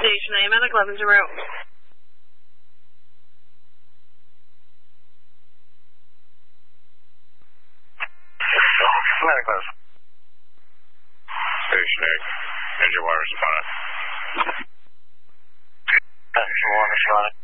Station, I am at 11-0. Station 8, engine wires upon it. Engine 1 is on it.